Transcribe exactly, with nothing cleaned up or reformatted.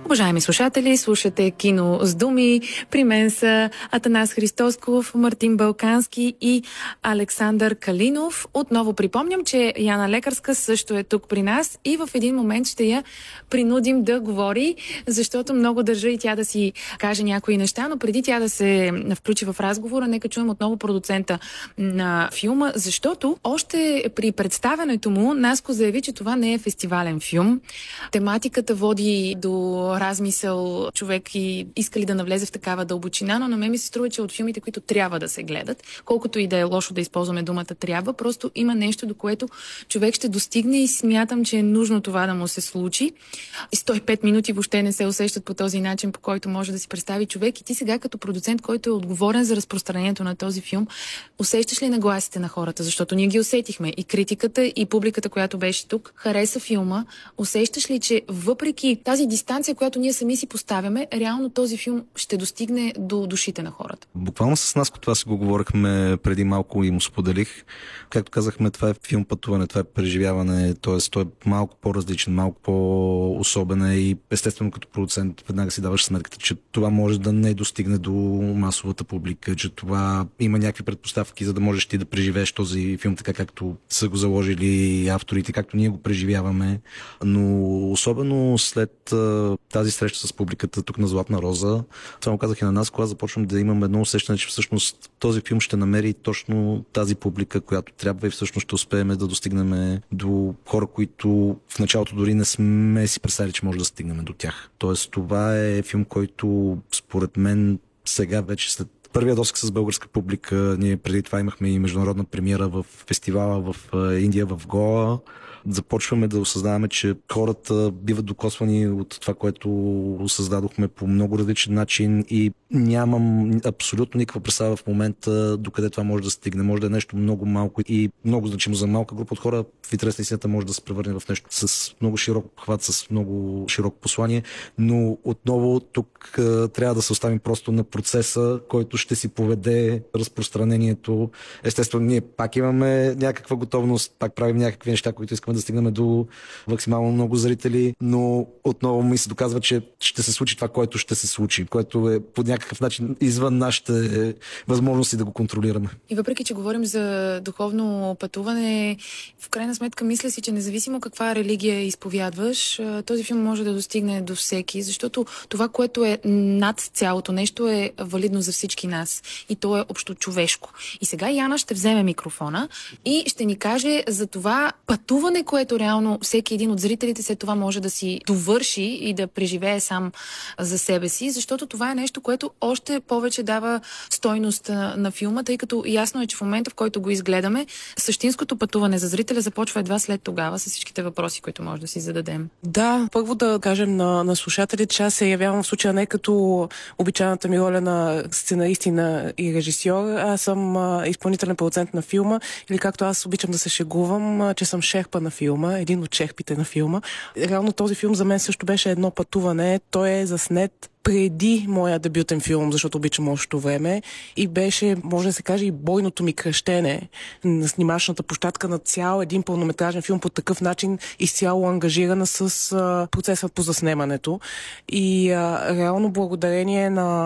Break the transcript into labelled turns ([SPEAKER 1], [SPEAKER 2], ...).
[SPEAKER 1] Уважаеми слушатели, слушате Кино с думи. При мен са Атанас Христосков, Мартин Балкански и Александър Калинов. Отново припомням, че Яна Лекарска също е тук при нас и в един момент ще я принудим да говори, защото много държа и тя да си каже някои неща, но преди тя да се включи в разговора, нека чуем отново продуцента на филма, защото още при представянето му Наско заяви, че това не е фестивален филм. Тематиката води до размисъл човек и иска ли да навлезе в такава дълбочина, но на мен ми се струва, че от филмите, които трябва да се гледат, колкото и да е лошо да използваме думата трябва, просто има нещо, до което човек ще достигне и смятам, че е нужно това да му се случи. И сто и пет минути въобще не се усещат по този начин, по който може да си представи човек. И ти сега като продуцент, който е отговорен за разпространението на този филм, усещаш ли нагласите на хората? Защото ние ги усетихме. И критиката, и публиката, която беше тук, хареса филма. Усещаш ли, че въпреки тази дистанция, която ние сами си поставяме, реално този филм ще достигне до душите на хората?
[SPEAKER 2] Буквално с нас, това си го говорихме преди малко и му споделих. Както казахме, това е филм пътуване, това е преживяване, т.е. той е малко по-различен, малко по-особен и естествено като продуцент веднага си даваш сметката, че това може да не достигне до масовата публика, че това има някакви предпоставки, за да можеш ти да преживееш този филм така, както са го заложили авторите, както ние го преживяваме. Но особено след тази среща с публиката тук на Златна роза, това му казах и на нас, когато започвам да имам едно усещане, че всъщност този филм ще намери точно тази публика, която трябва и всъщност ще успеем да достигнем до хора, които в началото дори не сме си представили, че може да стигнем до тях. Тоест това е филм, който според мен сега вече след първия досег с българска публика, ние преди това имахме и международна премиера в фестивала в Индия, в Гоа. Започваме да осъзнаваме, че хората биват докосвани от това, което създадохме по много различен начин и нямам абсолютно никаква представа в момента докъде това може да стигне. Може да е нещо много малко и много значимо за малка група от хора. В интерес на истината може да се превърне в нещо с много широк обхват, с много широко послание, но отново тук трябва да се оставим просто на процеса, който ще си поведе разпространението. Естествено, ние пак имаме някаква готовност, пак правим някакви неща, които искаме да стигнем до максимално много зрители, но отново ми се доказва, че ще се случи това, което ще се случи, което е по някакъв начин извън нашите възможности да го контролираме.
[SPEAKER 1] И въпреки, че говорим за духовно пътуване, в крайна сметка мисля си, че независимо каква религия изповядваш, този филм може да достигне до всеки, защото това, което е над цялото нещо, е валидно за всички нас. И то е общо човешко. И сега Яна ще вземе микрофона и ще ни каже за това пътуване, което реално всеки един от зрителите след това може да си довърши и да преживее сам за себе си, защото това е нещо, което още повече дава стойност на, на филма, тъй като ясно е, че в момента, в който го изгледаме, същинското пътуване за зрителя започва едва след тогава с всичките въпроси, които може да си зададем.
[SPEAKER 3] Да, първо да кажем на, на слушателите, че аз се явявам в случая не като обичайната ми роля на сценарист и, на, и режисьор, аз съм а, изпълнителен продуцент на филма, или както аз обичам да се шегувам, а, че съм шерпа на филма, един от шерпите на филма. Реално този филм за мен също беше едно пътуване. Той е заснет преди моя дебютен филм, защото обичам общото време, и беше, може да се каже, и бойното ми кръщене на снимачната площадка на цял един пълнометражен филм по такъв начин, изцяло ангажирана с а, процеса по заснемането. И а, реално благодарение на